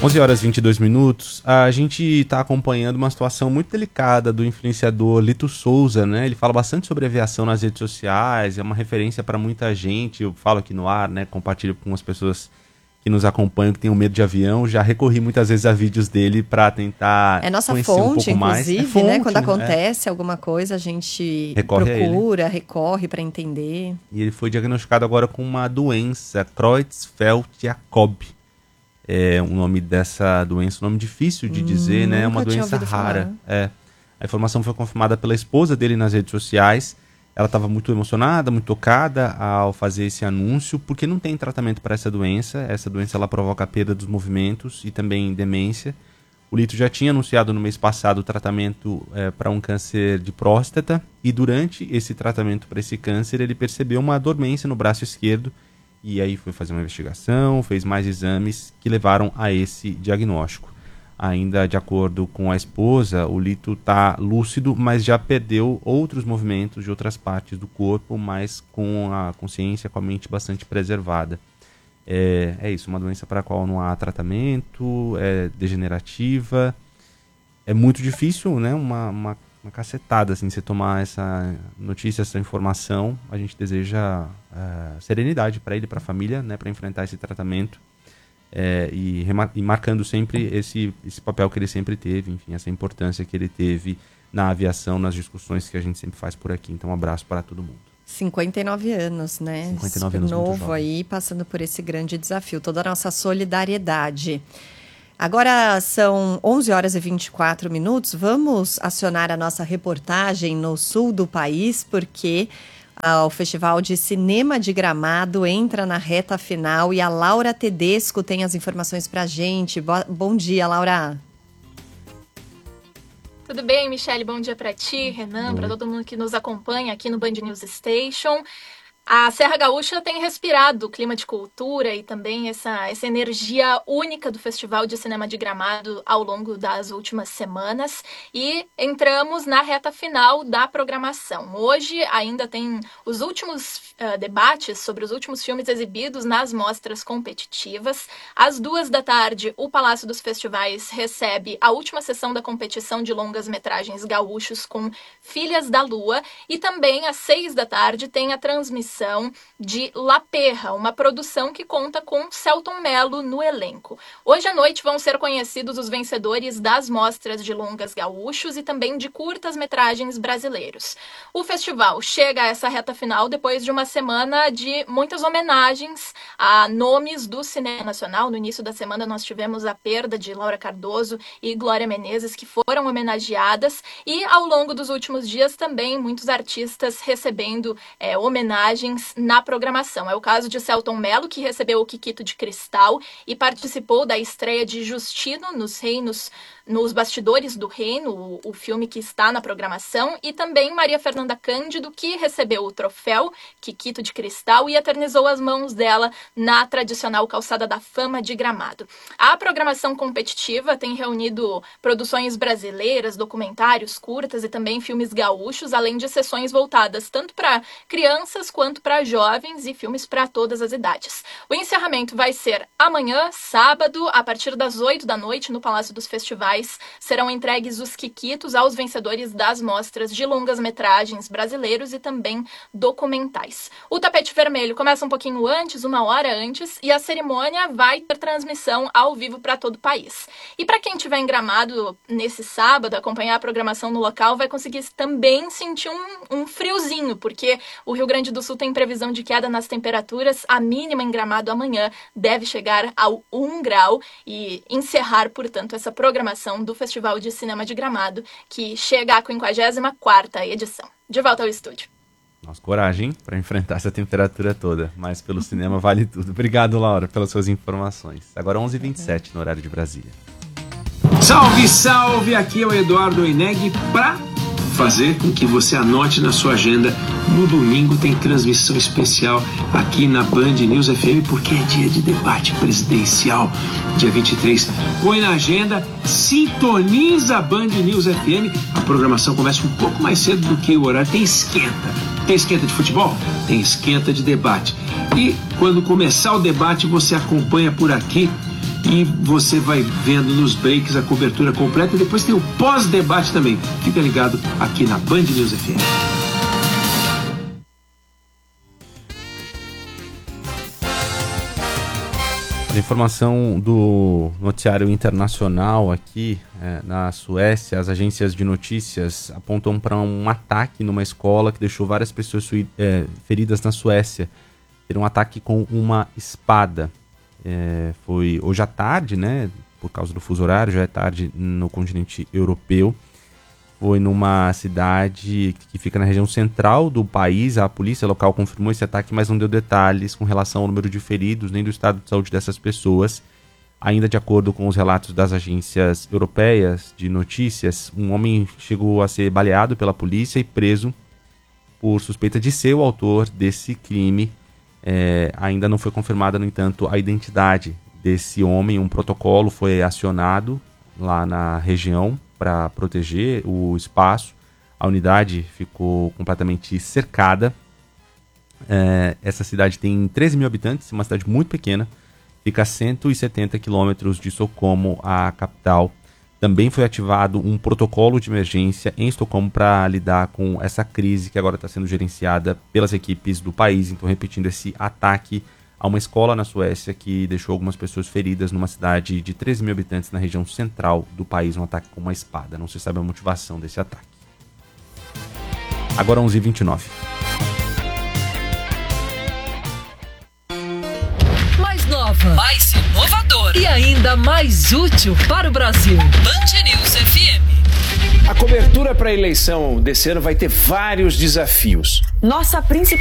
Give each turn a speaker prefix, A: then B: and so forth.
A: 11 horas e 22 minutos, a gente está acompanhando uma situação muito delicada do influenciador Lito Souza, né? Ele fala bastante sobre aviação nas redes sociais, é uma referência para muita gente, eu falo aqui no ar, né? Compartilho com as pessoas que nos acompanham, que tenham medo de avião, já recorri muitas vezes a vídeos dele para tentar
B: É nossa
A: conhecer
B: fonte,
A: um pouco mais.
B: inclusive,
A: Fonte,
B: né? Quando acontece alguma coisa, a gente recorre para entender.
A: E ele foi diagnosticado agora com uma doença, Creutzfeldt-Jakob. É o nome dessa doença, um nome difícil de dizer, né? É uma doença rara. A informação foi confirmada pela esposa dele nas redes sociais. Ela estava muito emocionada, muito tocada ao fazer esse anúncio, porque não tem tratamento para essa doença. Essa doença ela provoca a perda dos movimentos e também demência. O Lito já tinha anunciado no mês passado o tratamento para um câncer de próstata. E durante esse tratamento para esse câncer, ele percebeu uma dormência no braço esquerdo. E aí foi fazer uma investigação, fez mais exames que levaram a esse diagnóstico. Ainda de acordo com a esposa, o Lito está lúcido, mas já perdeu outros movimentos de outras partes do corpo, mas com a consciência, com a mente bastante preservada. É isso, uma doença para a qual não há tratamento, é degenerativa. É muito difícil, né? Uma cacetada, assim, você tomar essa notícia, essa informação. A gente deseja serenidade para ele, para a família, né? Para enfrentar esse tratamento. E marcando sempre esse papel que ele sempre teve, enfim, essa importância que ele teve na aviação, nas discussões que a gente sempre faz por aqui. Então, um abraço para todo mundo.
B: 59 anos, né?
A: 59 anos,
B: novo aí, passando por esse grande desafio. Toda a nossa solidariedade. Agora são 11 horas e 24 minutos. Vamos acionar a nossa reportagem no sul do país, porque o Festival de Cinema de Gramado entra na reta final e a Laura Tedesco tem as informações pra gente. Bom dia, Laura.
C: Tudo bem, Michele? Bom dia para ti, Renan, para todo mundo que nos acompanha aqui no Band News Station. A Serra Gaúcha tem respirado o clima de cultura e também essa energia única do Festival de Cinema de Gramado ao longo das últimas semanas e entramos na reta final da programação. Hoje ainda tem os últimos debates sobre os últimos filmes exibidos nas mostras competitivas. Às 14h, o Palácio dos Festivais recebe a última sessão da competição de longas-metragens gaúchos com Filhas da Lua e também às 18h tem a transmissão de La Perra, uma produção que conta com Selton Mello no elenco. Hoje à noite vão ser conhecidos os vencedores das mostras de longas gaúchos e também de curtas-metragens brasileiros. O festival chega a essa reta final depois de uma semana de muitas homenagens a nomes do cinema nacional. No início da semana nós tivemos a perda de Laura Cardoso e Glória Menezes, que foram homenageadas, e ao longo dos últimos dias também muitos artistas recebendo homenagens na programação. É o caso de Selton Mello, que recebeu o Quiquito de Cristal e participou da estreia de Justino nos Bastidores do Reino, o filme que está na programação, e também Maria Fernanda Cândido, que recebeu o troféu Quiquito de Cristal e eternizou as mãos dela na tradicional Calçada da Fama de Gramado. A programação competitiva tem reunido produções brasileiras, documentários, curtas e também filmes gaúchos, além de sessões voltadas tanto para crianças quanto para jovens e filmes para todas as idades. O encerramento vai ser amanhã, sábado, a partir das 20h, no Palácio dos Festivais. Serão entregues os quiquitos aos vencedores das mostras de longas-metragens brasileiros e também documentais. O tapete vermelho começa um pouquinho antes, 1 hora antes, e a cerimônia vai ter transmissão ao vivo para todo o país. E para quem estiver em Gramado nesse sábado, acompanhar a programação no local, vai conseguir também sentir um friozinho, porque o Rio Grande do Sul tem previsão de queda nas temperaturas. A mínima em Gramado amanhã deve chegar ao 1 grau e encerrar, portanto, essa programação do Festival de Cinema de Gramado, que chega à 54ª edição. De volta ao estúdio.
A: Nossa, coragem para enfrentar essa temperatura toda, mas pelo cinema vale tudo. Obrigado, Laura, pelas suas informações. Agora 11h27 no horário de Brasília.
D: Salve, salve! Aqui é o Eduardo Eneg para fazer com que você anote na sua agenda. No domingo tem transmissão especial aqui na Band News FM, porque é dia de debate presidencial, dia 23. Põe na agenda, sintoniza a Band News FM. A programação começa um pouco mais cedo do que o horário. Tem esquenta. Tem esquenta de futebol? Tem esquenta de debate. E quando começar o debate, você acompanha por aqui e você vai vendo nos breaks a cobertura completa. E depois tem o pós-debate também. Fica ligado aqui na Band News FM.
A: A informação do noticiário internacional aqui na Suécia, as agências de notícias apontam para um ataque numa escola que deixou várias pessoas feridas na Suécia. Era um ataque com uma espada. Foi hoje à tarde, né? Por causa do fuso horário, já é tarde no continente europeu. Foi numa cidade que fica na região central do país. A polícia local confirmou esse ataque, mas não deu detalhes com relação ao número de feridos, nem do estado de saúde dessas pessoas. Ainda de acordo com os relatos das agências europeias de notícias, um homem chegou a ser baleado pela polícia e preso por suspeita de ser o autor desse crime. Ainda não foi confirmada, no entanto, a identidade desse homem. Um protocolo foi acionado lá na região para proteger o espaço. A unidade ficou completamente cercada. Essa cidade tem 13 mil habitantes, uma cidade muito pequena. Fica a 170 quilômetros de Estocolmo, a capital. Também foi ativado um protocolo de emergência em Estocolmo para lidar com essa crise que agora está sendo gerenciada pelas equipes do país. Então, repetindo, esse ataque a uma escola na Suécia que deixou algumas pessoas feridas numa cidade de 13 mil habitantes na região central do país, um ataque com uma espada. Não se sabe a motivação desse ataque. Agora 11h29.
E: Mais nova, mais inovadora e ainda mais útil para o Brasil. Band News FM.
D: A cobertura para a eleição desse ano vai ter vários desafios.
E: Nossa principal